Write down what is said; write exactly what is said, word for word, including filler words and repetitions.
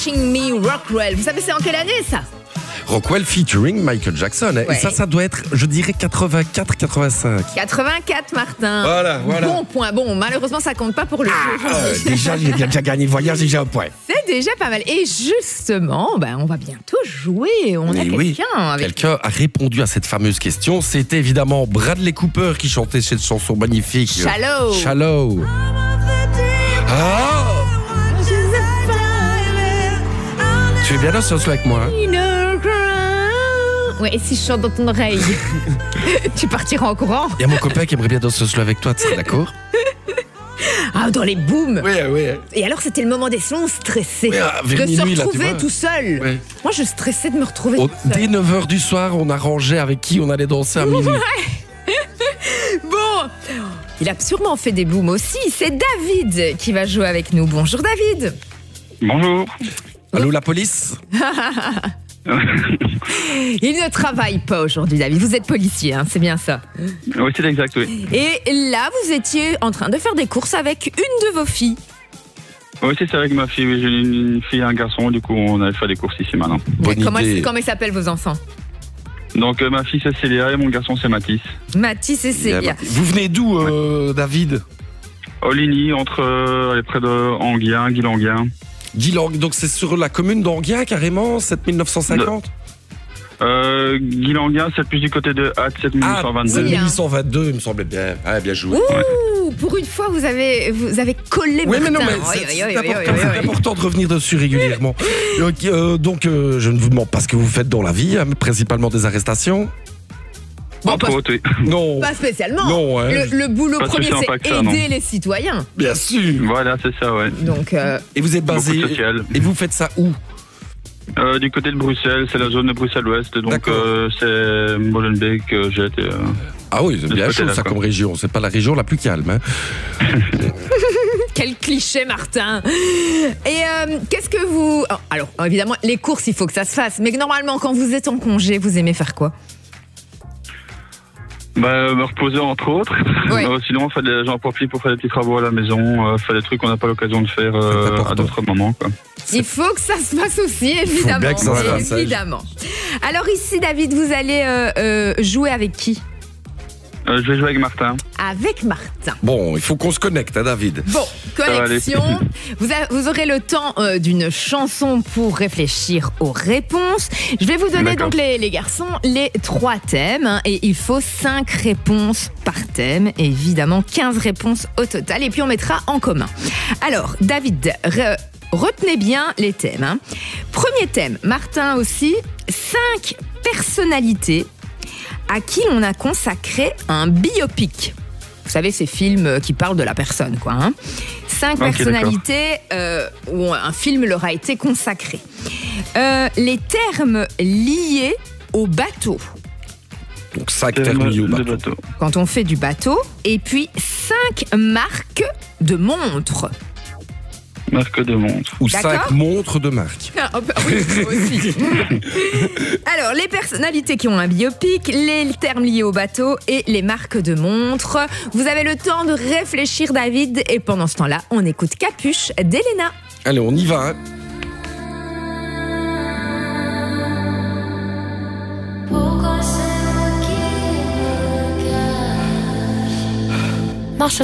Me Rockwell. Vous savez c'est en quelle année ça? Rockwell featuring Michael Jackson. Ouais. Et ça, ça doit être, je dirais, quatre-vingt-quatre quatre-vingt-cinq. quatre-vingt-quatre, Martin. Voilà, voilà. Bon point. Bon, malheureusement, ça compte pas pour le ah, jeu. Euh, déjà, j'ai déjà gagné le voyage, j'ai un point. C'est déjà pas mal. Et justement, ben, on va bientôt jouer. On a quelqu'un oui. avec... Quelqu'un a répondu à cette fameuse question. C'était évidemment Bradley Cooper qui chantait cette chanson magnifique. Shallow. Shallow. Ah! Tu es bien là, ce soir avec moi, hein? Ouais, et si je chante dans ton oreille, tu partiras en courant. Il y a mon copain qui aimerait bien danser ce soir avec toi, tu serais d'accord? Ah, dans les booms. Oui, oui. Et alors, c'était le moment des sons stressés. Oui, de minuit, se là, retrouver tout seul. Oui. Moi, je stressais de me retrouver On, tout seul. Dès neuf heures du soir, on arrangeait avec qui on allait danser à minuit. Ouais. Bon, il a sûrement fait des booms aussi. C'est David qui va jouer avec nous. Bonjour, David. Bonjour. Allô, la police? Il ne travaille pas aujourd'hui, David. Vous êtes policier, hein, c'est bien ça? Oui, c'est exact, oui. Et là, vous étiez en train de faire des courses avec une de vos filles. Oui, c'est ça, avec ma fille. J'ai une fille et un garçon, du coup, on allait faire des courses ici maintenant. Bonne Comment, idée. comment ils s'appellent vos enfants? Donc, euh, ma fille, c'est Célia et mon garçon, c'est Mathis. Mathis et Célia. Vous venez d'où, euh, David? Oligny, entre, euh, elle est près de Anguien, Guilanguien. Guilang, donc c'est sur la commune d'Anguien, carrément, sept mille neuf cent cinquante? Euh, Guilanguien, c'est plus du côté de Hatt, sept mille huit cent vingt-deux. Ah, sept mille huit cent vingt-deux, il me semblait bien. Ah, bien joué. Ouh, ouais. Pour une fois, vous avez, vous avez collé Oui, Martin. mais non, mais Oui, c'est, oui, c'est, oui, important, oui, oui, c'est oui. important de revenir dessus régulièrement. donc, euh, donc euh, je ne vous demande pas ce que vous faites dans la vie, hein, principalement des arrestations. Bon, Entre pas, autres, oui. Non. pas spécialement. Non, hein. le, le boulot Pas premier, spécialement c'est pas que ça, aider non. les citoyens. Bien sûr. Voilà, c'est ça, ouais. Donc, euh, Et vous êtes basé. Beaucoup de social. Et vous faites ça où? Euh, du côté de Bruxelles, c'est la zone de Bruxelles-Ouest, donc euh, c'est Molenbeek, euh, Jette. Euh, ah oui, c'est bien côté chaud là, ça quoi. comme région. C'est pas la région la plus calme. Hein. quel cliché, Martin. Et euh, qu'est-ce que vous... oh, alors, évidemment, les courses, il faut que ça se fasse. Mais normalement, quand vous êtes en congé, vous aimez faire quoi? Bah, me reposer entre autres. Oui. Euh, sinon, on fait des, j'en profite pour faire des petits travaux à la maison, euh, faire des trucs qu'on n'a pas l'occasion de faire euh, à d'autres moments, quoi. Il faut que ça se fasse aussi, évidemment. bien que ça se fasse, évidemment. Alors ici, David, vous allez euh, euh, jouer avec qui? Euh, je vais jouer avec Martin. Avec Martin. Bon, il faut qu'on se connecte, hein, David. Bon, va aller. connexion. Vous, a- vous aurez le temps euh, d'une chanson pour réfléchir aux réponses. Je vais vous donner D'accord. donc les, les garçons les trois thèmes hein, et il faut cinq réponses par thème. Évidemment, quinze réponses au total et puis on mettra en commun. Alors, David, re- retenez bien les thèmes. hein. Premier thème, Martin aussi, cinq personnalités à qui on a consacré un biopic. Vous savez, ces films qui parlent de la personne, quoi. Hein. Cinq Ok, personnalités euh, où un film leur a été consacré. Euh, les termes liés au bateau, Donc cinq termes liés au de bateau. bateau. quand on fait du bateau, et puis cinq marques de montres. Marque de montre. Ou D'accord. cinq montres de marque. Ah, bah oui, aussi. Alors, les personnalités qui ont un biopic, les termes liés au bateau et les marques de montres. Vous avez le temps de réfléchir, David, et pendant ce temps-là, on écoute Capuche d'Elena. Allez, on y va. Hein.